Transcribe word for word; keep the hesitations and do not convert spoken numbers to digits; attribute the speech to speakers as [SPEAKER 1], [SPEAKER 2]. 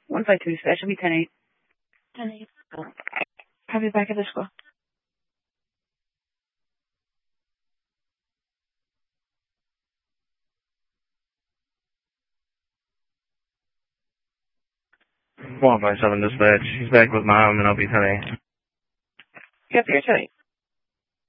[SPEAKER 1] one five two, so that should be ten eight.
[SPEAKER 2] ten eight.
[SPEAKER 1] Have you back at the school.
[SPEAKER 3] one five seven dispatch. He's back with mom and I'll be ten eight.
[SPEAKER 1] Yep, you're ten eight.